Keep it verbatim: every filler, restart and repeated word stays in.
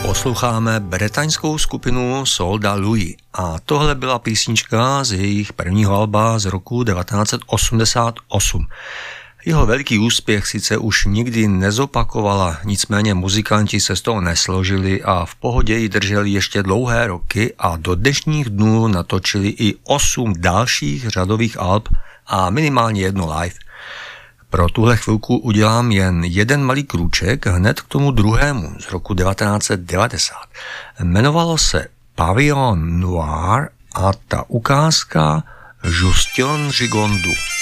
Posloucháme bretaňskou skupinu Solda Louis a tohle byla písnička z jejich prvního alba z roku devatenáct set osmdesát osm. Jeho veliký úspěch sice už nikdy nezopakovala, nicméně muzikanti se z toho nesložili a v pohodě ji drželi ještě dlouhé roky a do dnešních dnů natočili i osm dalších řadových alb a minimálně jedno live. Pro tuhle chvilku udělám jen jeden malý krůček hned k tomu druhému z roku devatenáct set devadesát. Jmenovalo se Pavillon Noir a ta ukázka Justion Gigondu.